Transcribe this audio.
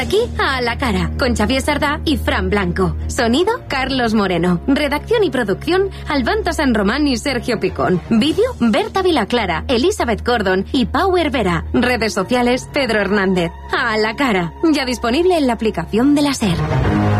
aquí A la Cara, con Xavier Sardá y Fran Blanco. Sonido, Carlos Moreno. Redacción y producción, Albanto San Román y Sergio Picón. Vídeo, Berta Vilaclara, Elizabeth Gordon y Power Vera. Redes sociales, Pedro Hernández. A la Cara, ya disponible en la aplicación de la SER.